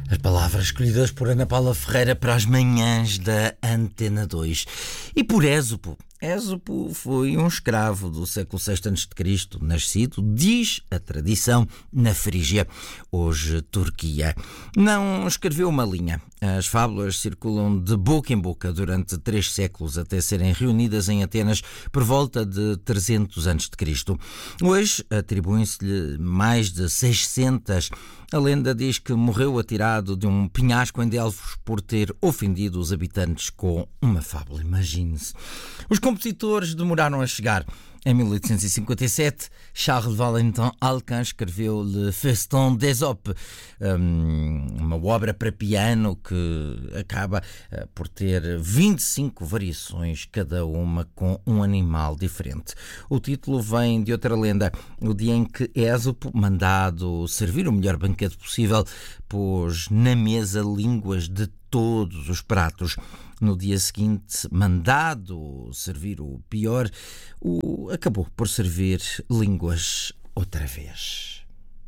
As palavras escolhidas por Ana Paula Ferreira para as manhãs da Antena 2. E por Ésopo. Ésopo foi um escravo do século VI a.C., nascido, diz a tradição, na Frígia, hoje Turquia. Não escreveu uma linha. As fábulas circulam de boca em boca durante 3 séculos até serem reunidas em Atenas por volta de 300 a.C. Hoje atribuem-se-lhe mais de 600. A lenda diz que morreu atirado de um penhasco em Delfos por ter ofendido os habitantes com uma fábula. Imagine-se. Os compositores demoraram a chegar. Em 1857, Charles Valentin Alcan escreveu Le Festin d'Ésope, uma obra para piano que acaba por ter 25 variações, cada uma com um animal diferente. O título vem de outra lenda, o dia em que Ésopo, mandado servir o melhor banquete possível, pôs na mesa línguas de todos os pratos. No dia seguinte, mandado servir o pior, acabou por servir línguas outra vez.